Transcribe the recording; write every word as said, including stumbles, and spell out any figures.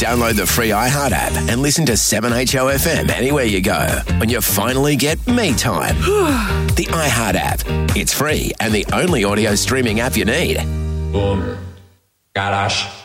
Download the free iHeart app and listen to seven H O F M anywhere you go when you finally get me time. The iHeart app. It's free and the only audio streaming app you need. Boom. Garage.